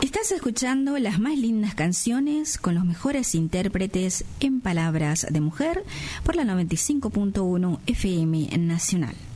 Estás escuchando las más lindas canciones con los mejores intérpretes en palabras de mujer por la 95.1 FM Nacional.